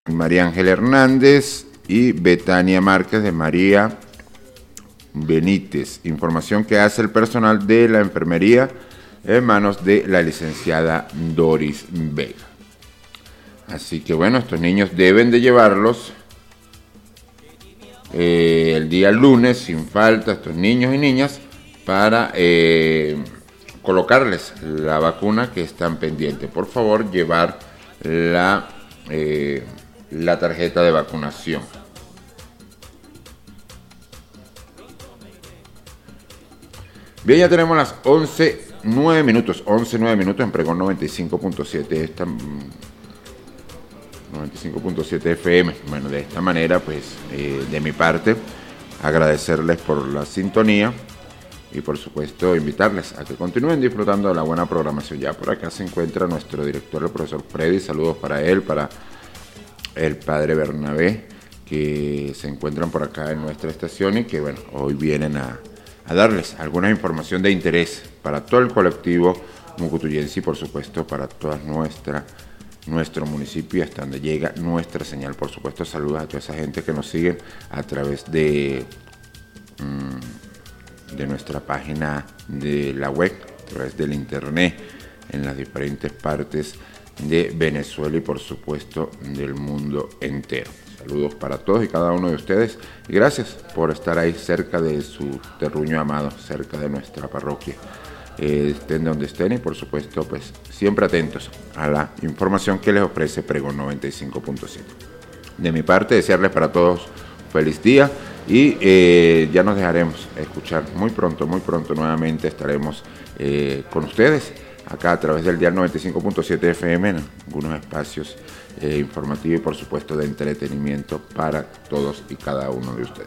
María Ángela Hernández y Betania Márquez de María Benítez. Información que hace el personal de la enfermería en manos de la licenciada Doris Vega. Así que bueno, estos niños deben de llevarlos el día lunes sin falta, estos niños y niñas, para colocarles la vacuna que están pendientes. Por favor, llevar la tarjeta de vacunación. Bien, ya tenemos las 11:09 minutos, 11:09 minutos en Pregón 95.7, 95.7 FM. Bueno, de esta manera, pues, de mi parte, agradecerles por la sintonía y, por supuesto, invitarles a que continúen disfrutando de la buena programación. Ya por acá se encuentra nuestro director, el profesor Freddy. Saludos para él, para el padre Bernabé, que se encuentran por acá en nuestra estación y que, bueno, hoy vienen a darles alguna información de interés para todo el colectivo mucutuyense y, por supuesto, para toda nuestro municipio, hasta donde llega nuestra señal. Por supuesto, saludos a toda esa gente que nos sigue a través de nuestra página de la web, a través del internet, en las diferentes partes de Venezuela y, por supuesto, del mundo entero. Saludos para todos y cada uno de ustedes y gracias por estar ahí cerca de su terruño amado, cerca de nuestra parroquia. Estén donde estén y, por supuesto, pues siempre atentos a la información que les ofrece Pregón 95.7. De mi parte, desearles para todos feliz día y ya nos dejaremos escuchar muy pronto nuevamente. Estaremos con ustedes acá a través del dial 95.7 FM en algunos espacios informativos y, por supuesto, de entretenimiento para todos y cada uno de ustedes.